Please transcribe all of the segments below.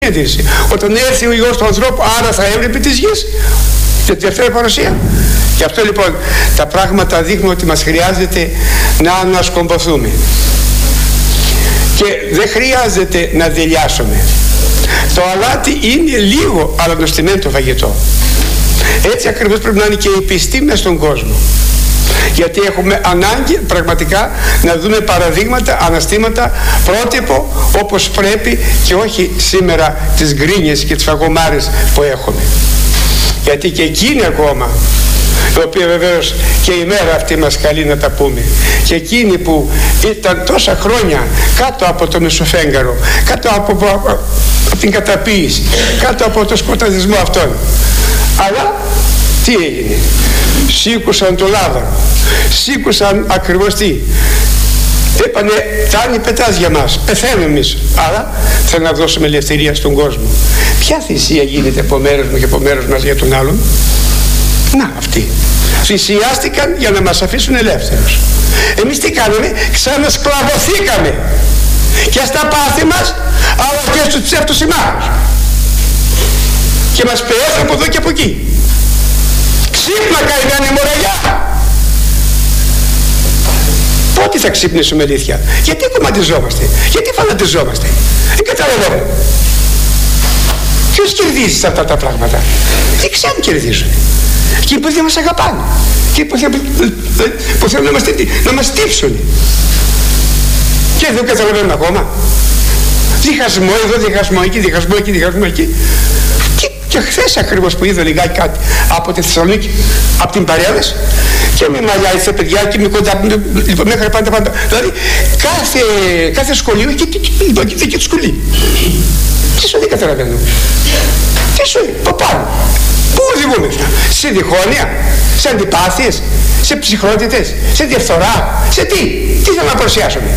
αντίρρηση. Όταν έρθει ο Υιός του ανθρώπου, άρα θα έβλεπε της γης για τη δεύτερη παρουσία. Γι' αυτό λοιπόν τα πράγματα δείχνουν ότι μας χρειάζεται να ανασκομποθούμε. Και δεν χρειάζεται να δηλιάσουμε. Το αλάτι είναι λίγο, αλλά νοστιμένο το φαγητό. Έτσι ακριβώς πρέπει να είναι και η επιστήμη στον κόσμο. Γιατί έχουμε ανάγκη πραγματικά να δούμε παραδείγματα, αναστήματα, πρότυπο όπως πρέπει και όχι σήμερα τις γκρίνιες και τις φαγωμάρες που έχουμε. Γιατί και εκείνη ακόμα, η οποία βεβαίως και η μέρα αυτή μας καλεί να τα πούμε, και εκείνη που ήταν τόσα χρόνια κάτω από το μεσοφέγγαρο, κάτω από την καταποίηση, κάτω από το σκοταδισμό αυτόν, αλλά τι έγινε? Σήκουσαν το Λάζαρο, σήκουσαν ακριβώς τι? Είπανε, φτάνει, πετάς για μας, πεθαίνουμε εμείς, άρα θέλω να δώσουμε ελευθερία στον κόσμο. Ποια θυσία γίνεται από μέρος μου και από μέρος μας για τον άλλον? Να, αυτοί θυσιάστηκαν για να μας αφήσουν ελεύθερους. Εμείς τι κάνουμε? Ξανασκλαβωθήκαμε και στα πάθη μας, αλλά και στους ψεύτους συμμάχους, και μας πιέζουν από εδώ και από εκεί. Ξύπνα, καημένη μοραγιά! Πότε θα ξύπνησουμε αλήθεια? Γιατί κομματιζόμαστε? Γιατί φανατιζόμαστε? Δεν καταλαβαίνω. Ποιος κερδίζει σε αυτά τα πράγματα? Δεν ξέρουν κερδίζουν. Εκείνοι που δεν μας αγαπάνε, εκείνοι που θέλουν να μας τύψουν. Και δεν καταλαβαίνουν ακόμα. Διχασμό εδώ, διχασμό εκεί, διχασμό εκεί, διχασμό εκεί. Και χθες ακριβώς που είδα λιγάκι κάτι από τη Θεσσαλονίκη, από την Παρέδες, και με μαλλιά, σε παιδιά και με κοντά, λοιπόν, μέχρι πάντα. Δηλαδή κάθε σχολείο έχει και το σχολείο. Τι σου δεν καταλαβαίνω? Τι σου λέει, από πάνω? Πού οδηγούμεθα? Σε διχόνοια, σε αντιπάθειες, σε ψυχρότητες, σε διαφθορά, σε τι θα να παρουσιάσουμε?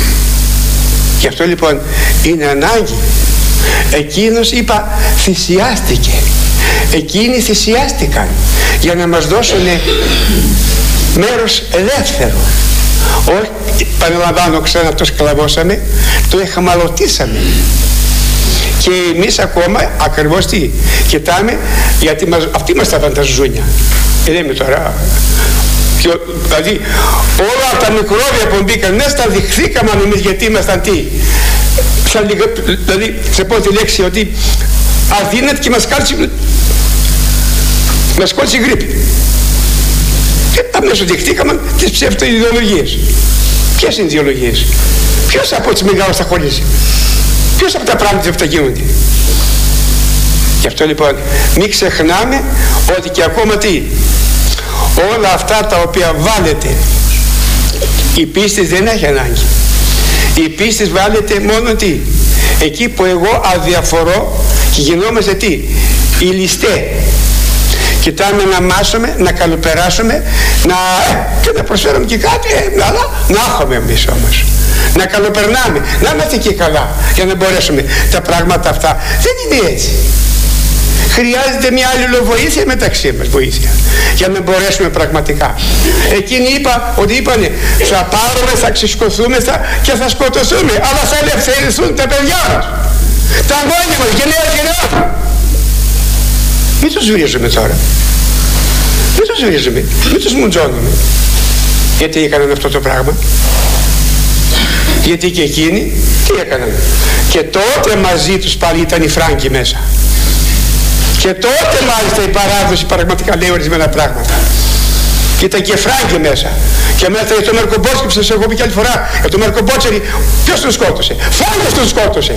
Γι' αυτό λοιπόν είναι ανάγκη. Εκείνος, είπα, θυσιάστηκε. Εκείνοι θυσιάστηκαν για να μας δώσουν μέρος ελεύθερο. Όχι, παραλαμβάνω, ξανά το σκλαβώσαμε, το εχμαλωτήσαμε. Και εμείς ακόμα ακριβώς τι κοιτάμε? Γιατί αυτοί μας τα φανταζούνια. Λέμε τώρα, δηλαδή όλα τα μικρόβια που μπήκαν μέσα τα δειχθήκαμε εμείς, γιατί ήμασταν τι? Δηλαδή σε πω τη λέξη ότι αδύνατοι και μας κόλλησε η γρίπη. Και αμέσως δειχτήκαμε τις ψευτοειδεολογίες. Ποιες είναι οι ιδεολογίες? Ποιος από τις μεγάλες θα χωρίσει? Ποιος από τα πράγματα αυτά γίνονται? Γι' αυτό λοιπόν μην ξεχνάμε ότι και ακόμα τι? Όλα αυτά τα οποία βάλετε, η πίστη δεν έχει ανάγκη. Η πίστη βάλετε μόνο τι? Εκεί που εγώ αδιαφορώ και γινόμαστε τι? Οι ληστέ. Κοιτάμε να μάσουμε, να καλοπεράσουμε, και να προσφέρουμε και κάτι, αλλά να έχουμε εμείς όμως. Να καλοπερνάμε, να είμαστε και καλά, για να μπορέσουμε. Τα πράγματα αυτά δεν είναι έτσι. Χρειάζεται μια αλληλοβοήθεια μεταξύ μας, βοήθεια, για να μπορέσουμε πραγματικά. Εκείνοι είπανε θα πάρουμε, θα ξεσκοθούμε και θα σκοτωθούμε, αλλά θα ελευθερηθούν τα παιδιά μας, τα αγώνια μας, γενναία. Μην τους βρίζουμε τώρα. Μην τους βρίζουμε, μην τους μουντζώνουμε. Γιατί έκαναν αυτό το πράγμα? Γιατί και εκείνοι τι έκαναν? Και τότε μαζί τους πάλι ήταν οι Φράγκοι μέσα. Και τότε μάλιστα η παράδοση πραγματικά λέει ορισμένα πράγματα. Και ήταν και Φράγκοι μέσα. Και μέσα για τον Μαρκομπότσερη, που σας έχω πει και άλλη φορά, για τον Μαρκομπότσερη, ποιος τον σκότωσε? Φράγκος τον σκότωσε.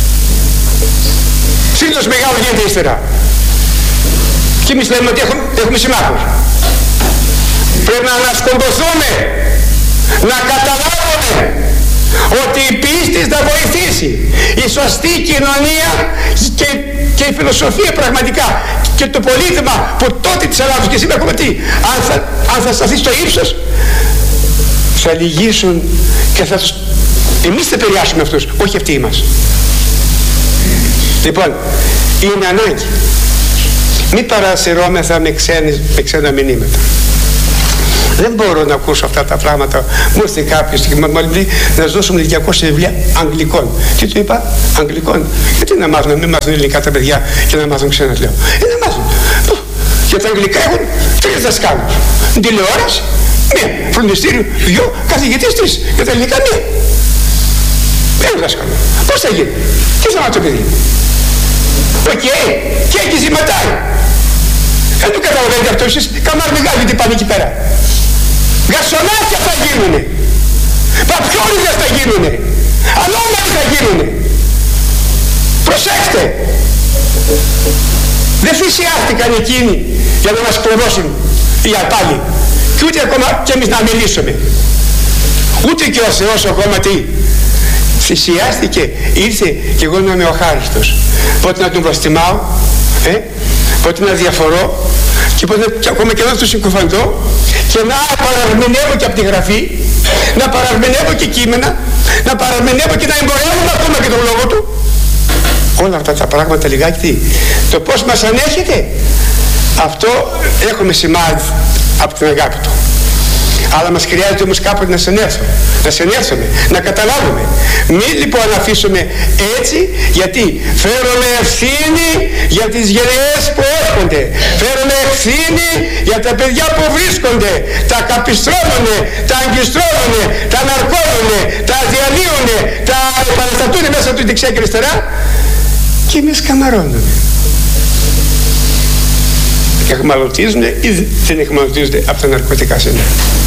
Σύντος μεγάλο γίνεται ύστερα. Και εμείς λέμε ότι έχουμε συμμάχους. Πρέπει να ανασκομποθούμε, να καταλάβουμε ότι η πίστη θα βοηθήσει. Η σωστή κοινωνία και η φιλοσοφία πραγματικά και το πολίτημα που τότε της Ελλάδος και σήμερα έχουμε τι? Αν θα σταθεί στο ύψος, θα λυγίσουν και εμείς θα επηρεάσουμε αυτούς, όχι αυτοί μας. Λοιπόν, είναι ανάγκη. Μην παρασυρώμεθα με ξένα μηνύματα. Δεν μπορώ να ακούσω αυτά τα πράγματα. Μου ήρθε κάποιος και μου λέει να σας δώσουμε 200 βιβλία Αγγλικών. Τι του είπα? Αγγλικών. Γιατί να μάθουν, μην μάθουν ελληνικά τα παιδιά και να μάθουν ξένα, λέω. Να μάθουν. Για τα αγγλικά έχουν 3 δασκάλους. Τηλεόραση, 1. Φροντιστήριο, 2. Καθηγητής 3. Για τα ελληνικά 1. Ένα δάσκαλο. Πώς θα γίνει? Τι θα μάθει το παιδί? Οκ. Και εκεί ζηματάει. Δεν το καταλαβαίνετε αυτό εσείς? Καμάρ μεγάλη τι πάνε εκεί πέρα. Γασονάκια θα γίνουνε. Παπιόλιδες θα γίνουνε. Αλόμαροι θα γίνουνε. Προσέξτε. Δεν θυσιάστηκαν εκείνοι για να μας προδώσουν οι απάλλοι. Και ούτε ακόμα και εμείς να μιλήσουμε. Ούτε και ο Θεός ακόμα τι? Θυσιάστηκε, ήρθε και εγώ να είμαι ο χάριστος. Πότε να τον προστιμάω, πότε να διαφορώ και πότε και ακόμα και να του συγκουφαντώ και να παραρμηνεύω και από τη γραφή, να παραρμηνεύω και κείμενα, να παραρμηνεύω και να εμπορεύω ακόμα και τον λόγο του. Όλα αυτά τα πράγματα λιγάκι το πως μας ανέχεται, αυτό έχουμε σημάδι από την αγάπη του. Αλλά μας χρειάζεται όμως κάποτε να συνέρθουμε, να καταλάβουμε. Μην λοιπόν αφήσουμε έτσι, γιατί φέρουμε ευθύνη για τις γενιές που έρχονται. Φέρουμε ευθύνη για τα παιδιά που βρίσκονται. Τα καπιστρώνουνε, τα αγκιστρώνουνε, τα ναρκώνουνε, τα διαλύουνε, τα επαναστατούνε μέσα του δεξιά και αριστερά. Και εμείς καμαρώνουμε. Εχμαλωτίζονται ή δεν εχμαλωτίζονται από τα ναρκωτικά σύνορα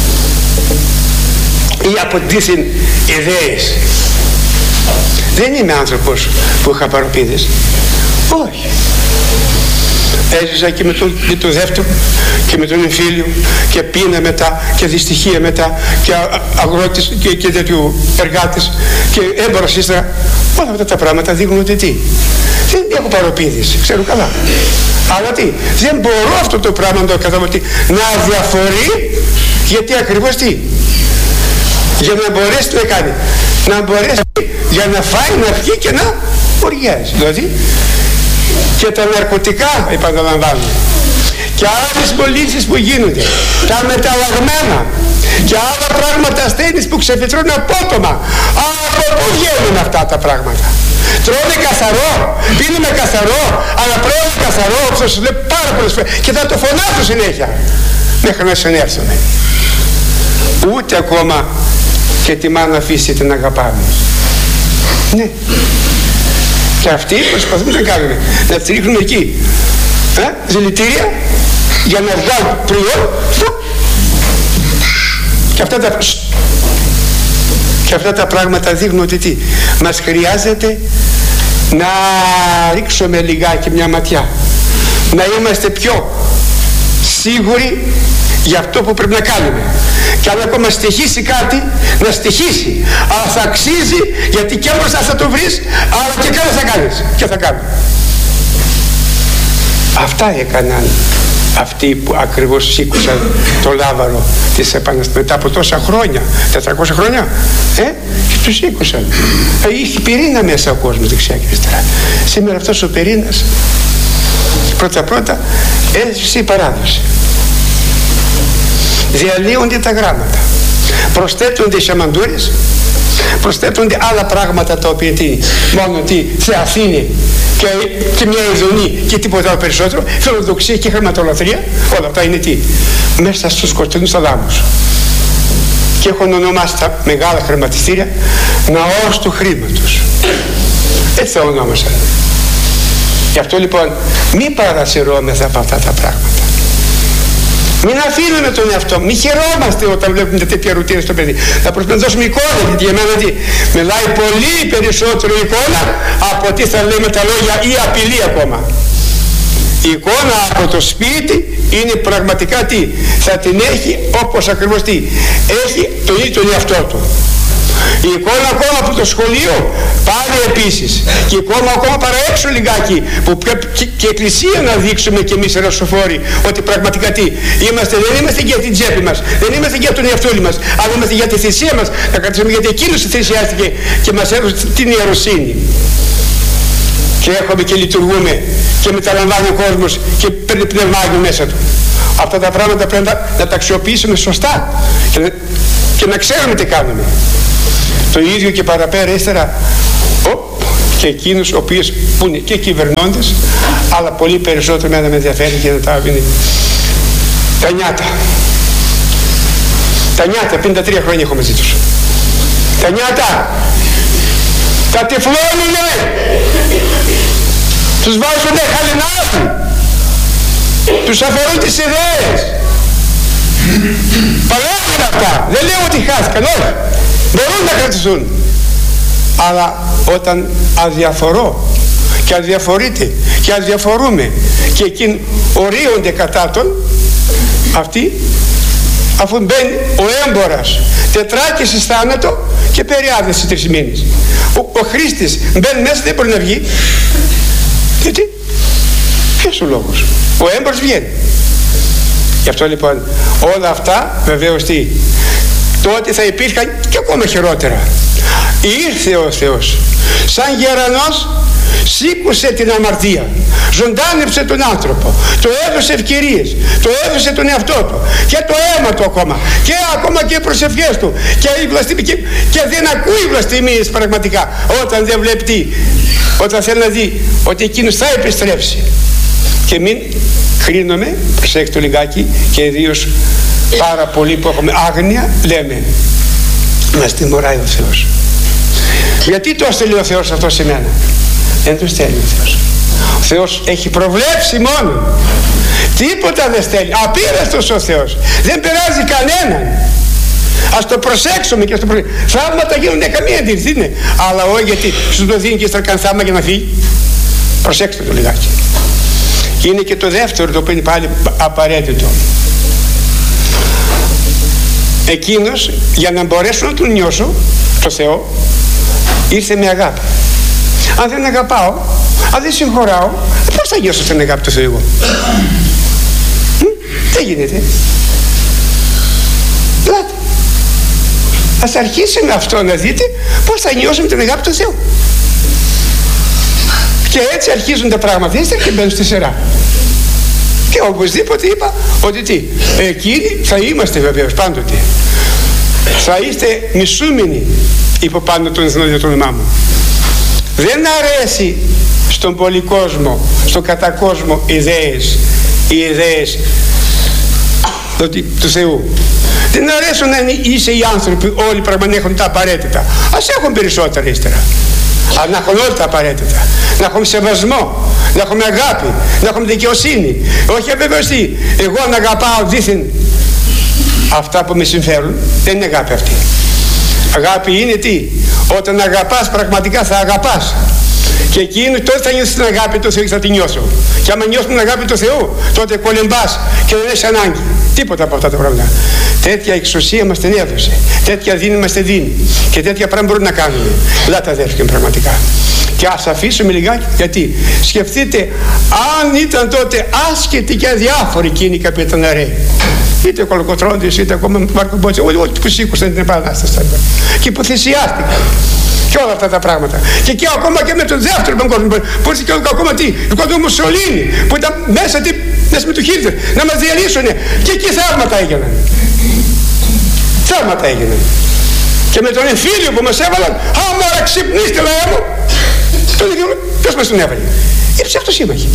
ή από δίθεν ιδέες. Δεν είμαι άνθρωπος που είχα παροπίδες. Όχι. Έζησα και με το δεύτερο και με τον εμφύλιο και πείνα μετά και δυστυχία μετά και αγρότης και τέτοιου εργάτες και έμπορος ύστερα. Όλα αυτά τα πράγματα δείχνουν ότι τι? Δεν έχω παροπίδες, ξέρω καλά. Αλλά τι? Δεν μπορώ αυτό το πράγμα να το καταλάβω να διαφορεί, γιατί ακριβώς τι? Για να μπορέσει τι να κάνει? Να μπορέσει για να φάει, να βγει και να οργιάζει. Δηλαδή και τα ναρκωτικά επαναλαμβάνω και άλλες μολύνσεις που γίνονται, τα μεταλλαγμένα και άλλα πράγματα ασθένειες που ξεφυτρώνουν απότομα. Από πού βγαίνουν αυτά τα πράγματα? Τρώνε καθαρό, πίνουμε καθαρό, αλλά πρέπει καθαρό, όπως σας λέω πάρα πολλές φορές και θα το φωνάζω συνέχεια μέχρι να συνέρθουμε. Ούτε ακόμα και τη μάνα αφήσει την αγαπάμε. Ναι. Και αυτοί προσπαθούν να κάνουν, να τις ρίχνουν εκεί δηλητήρια για να βγάλουν προϊόν και αυτά τα πράγματα δείχνουν ότι τι? Μας χρειάζεται να ρίξουμε λιγάκι μια ματιά, να είμαστε πιο σίγουροι για αυτό που πρέπει να κάνουμε. Και αν ακόμα στοιχήσει κάτι, να στοιχήσει. Αλλά θα αξίζει, γιατί και μπροστά θα το βρεις, αλλά και κάτω θα κάνεις. Και θα κάνουν. Αυτά έκαναν αυτοί που ακριβώς σήκωσαν το λάβαρο της Επαναστασίας μετά από τόσα χρόνια, 400 χρόνια, και τους σήκωσαν. Είχε πυρήνα μέσα ο κόσμος δεξιά και αριστερά. Σήμερα αυτός ο πυρήνας πρώτα έσβησε η παράδοση. Διαλύονται τα γράμματα, προσθέτονται οι σαμαντούρες, προσθέτονται άλλα πράγματα τα οποία μόνο θεαθήνη και μια ειδονή και τίποτα άλλο περισσότερο, φιλοδοξία και χρηματολατρεία. Όλα αυτά είναι τι? Μέσα στους κοστινούς θαλάμους. Και έχουν ονομάσει τα μεγάλα χρηματιστήρια ναός του χρήματος. Έτσι θα ονόμασαν. Γι' αυτό λοιπόν μη παρασυρώμεθα από αυτά τα πράγματα. Μην αφήνουμε τον εαυτό, μην χαιρόμαστε όταν βλέπουμε τέτοια ρουτίνα στο παιδί. Θα προσπαθούμε να δώσουμε εικόνα, γιατί για μένα μιλάει πολύ περισσότερο εικόνα από τι θα λέμε τα λόγια ή απειλή ακόμα. Η εικόνα από το σπίτι είναι πραγματικά τι? Θα την έχει όπως ακριβώς τι? Έχει τον ίδιο τον εαυτό του. Η εικόνα ακόμα από το σχολείο πάλι επίσης. Και η εικόνα ακόμα παραέξω λιγάκι που πρέπει και εκκλησία να δείξουμε και εμείς ερασοφόροι ότι πραγματικά τι? Δεν είμαστε για την τσέπη μας, δεν είμαστε για τον εαυτό μας, αλλά είμαστε για τη θυσία μας. Να κρατήσουμε γιατί εκείνος θυσιάστηκε και μας έδωσε την ιεροσύνη. Και έρχομαι και λειτουργούμε και μεταλαμβάνει ο κόσμος και παίρνει πνευμάγιο μέσα του. Αυτά τα πράγματα πρέπει να τα αξιοποιήσουμε σωστά και να ξέρουμε τι κάνουμε. Το ίδιο και παραπέρα ύστερα και εκείνους ο οποίος που είναι και κυβερνώντες, αλλά πολύ περισσότερο με ενδιαφέρει και τα νιάτα. Τα νιάτα, 53 χρόνια έχω μαζί τους. Τα νιάτα τα τυφλώνουνε, τους βάζουνε χαλινάδι, τους αφαιρούν τις ιδέες. Παλεύουν αυτά, δεν λέω ότι χάθηκαν, όχι, μπορούν να κρατηθούν. Αλλά όταν αδιαφορώ και αδιαφορείτε και αδιαφορούμε και εκείνοι ορίονται κατά τον, αυτοί, αφού μπαίνει ο έμπορας τετράκις εις θάνατο και περιάδεση 3 μήνες, ο χρήστης μπαίνει μέσα, δεν μπορεί να βγει. Γιατί, ποιος ο λόγος? Ο έμπορος βγαίνει. Γι' αυτό λοιπόν όλα αυτά βεβαίως τι, τότε θα υπήρχαν και ακόμα χειρότερα. Ήρθε ο Θεός σαν γερανός, σήκωσε την αμαρτία, ζωντάνεψε τον άνθρωπο, το έδωσε ευκαιρίες, το έδωσε τον εαυτό του και το αίμα του ακόμα και οι προσευχές του και δεν ακούει βλαστημίες πραγματικά όταν δεν βλέπει τι, όταν θέλει να δει ότι εκείνος θα επιστρέψει. Και μην κρίνομαι, προσέξτε λιγάκι, και ιδίως πάρα πολλοί που έχουμε άγνοια λέμε μας τιμωράει ο Θεός. Γιατί το στέλνει ο Θεός αυτό σε μένα? Δεν το στέλνει ο Θεός. Ο Θεός έχει προβλέψει μόνο. Τίποτα δεν στέλνει. Απείραστος ο Θεός. Δεν περάζει κανέναν. Ας το προσέξουμε και ας το προσέξουμε. Θαύματα γίνονται, καμία αντίρρηση είναι. Αλλά όχι γιατί σου το δίνει και στα κάνει θαύμα για να φύγει. Προσέξτε το λιγάκι. Είναι και το δεύτερο το οποίο είναι πάλι απαραίτητο. Εκείνος για να μπορέσω να τον νιώσω το Θεό ήρθε με αγάπη. Αν δεν αγαπάω, αν δεν συγχωράω, πώς θα νιώσω την αγάπη του Θεού εγώ? Δεν γίνεται. Λάτε. Ας αρχίσει με αυτό να δείτε πώς θα νιώσουμε την αγάπη του Θεού. Και έτσι αρχίζουν τα πράγματα και μπαίνουν στη σειρά. Και οπωσδήποτε είπα ότι τι, εκείνοι θα είμαστε βεβαίως πάντοτε. Θα είστε μισούμενοι, είπε πάνω τον όνομά μου. Δεν αρέσει στον πολυκόσμο, στον κατακόσμο οι ιδέες του Θεού. Δεν αρέσουν να είσαι οι άνθρωποι όλοι πραγματικά έχουν τα απαραίτητα. Ας έχουν περισσότερα ύστερα. Αλλά να έχουν όλα τα απαραίτητα. Να έχουμε σεβασμό, να έχουμε αγάπη, να έχουμε δικαιοσύνη. Όχι αβεβαιωστή. Εγώ να αγαπάω δήθεν αυτά που με συμφέρουν, δεν είναι αγάπη αυτή. Αγάπη είναι τι? Όταν αγαπάς πραγματικά θα αγαπάς. Και εκείνο τότε θα νιώσεις την αγάπη του Θεού και θα την νιώσω. Και άμα νιώσουμε την αγάπη του Θεού, τότε κολεμπάς και δεν έχει ανάγκη. Τίποτα από αυτά τα πράγματα. Τέτοια εξουσία μας την έδωσε. Τέτοια δίνη μας την δίνει. Και τέτοια πράγματα μπορούμε να κάνουμε. Λάτε αδέρφια πραγματικά. Και ας αφήσουμε λιγάκι, γιατί σκεφτείτε αν ήταν τότε άσχετοι και αδιάφοροι εκείνοι οι καπεταναραίοι. Είτε ο Κολοκοτρόντης, είτε ακόμα Μάρκο Μπότσο, όλοι που σήκωσαν την επανάσταση και που θυσιάστηκαν. Και όλα αυτά τα πράγματα. Και εκεί ακόμα και με τον δεύτερο παγκόσμιο πόλεμο, που ήρθε και ακόμα τι, ο Μουσολίνι, που ήταν μέσα με του Χίτλερ, να μας διαλύσουνε. Και εκεί θαύματα έγιναν. Θαύματα έγιναν. Και με τον εμφύλιο που μας έβαλαν, άμα ξυπνήστε λαέ μου, τον ίδιο, ποιος μας τον έβαλε? Οι ψευτοσύμμαχοι.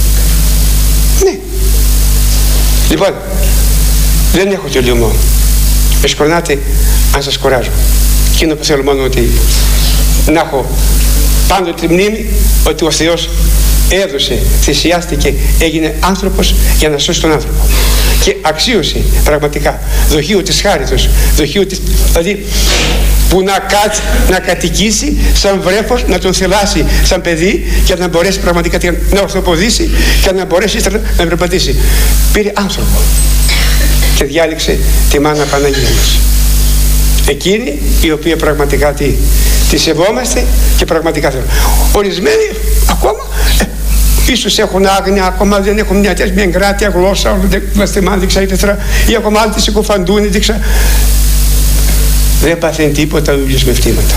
Ναι. Λοιπόν, δεν έχω τελειωμό. Με συγχωρείτε αν σας κουράζω. Εκείνο που θέλω μόνο ότι να έχω πάντοτε τη μνήμη ότι ο Θεός έδωσε, θυσιάστηκε, έγινε άνθρωπος για να σώσει τον άνθρωπο. Και αξίωσε πραγματικά δοχείο της χάριτος, δοχείο της, δηλαδή που να κατοικήσει σαν βρέφος, να τον θελάσει σαν παιδί και να μπορέσει πραγματικά να ορθοποδήσει και να μπορέσει να περπατήσει. Πήρε άνθρωπο και διάλεξε τη μάνα Παναγία μας. Εκείνη η οποία πραγματικά τη σεβόμαστε και πραγματικά θέλουμε. Ορισμένοι ακόμα ίσως έχουν άγνοια, ακόμα δεν έχουν μια εγκράτεια γλώσσα, δεν μας θυμάνε, ή ακόμα άλλοι τη συκοφαντούν, δεν παθαίνει τίποτα δουλειές με φτήματα.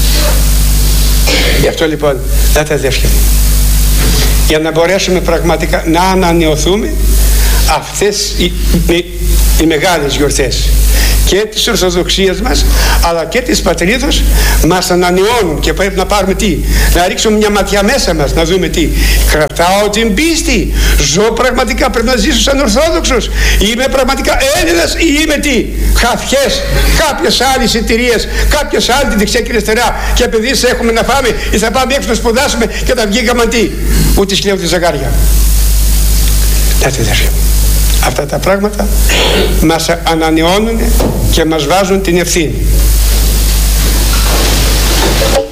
Γι' αυτό λοιπόν, να τα αδέρφια μου, για να μπορέσουμε πραγματικά να ανανεωθούμε, αυτές οι μεγάλες γιορτές και της Ορθοδοξίας μας αλλά και της πατρίδος μας ανανεώνουν και πρέπει να πάρουμε τι, να ρίξουμε μια ματιά μέσα μας να δούμε τι, κρατάω την πίστη, ζω πραγματικά, πρέπει να ζήσω σαν Ορθόδοξος, είμαι πραγματικά Έλληνας ή είμαι τι, χαφιές κάποιες άλλες εταιρείες, κάποιες άλλες δεξιά και αριστερά και επειδή έχουμε να φάμε ή θα πάμε έξω να σπουδάσουμε και τα βγήκαμε τι, ούτε σκυλιά ούτε ζαγάρια. Να τη δέχομαι. Αυτά τα πράγματα μας ανανεώνουν και μας βάζουν την ευθύνη.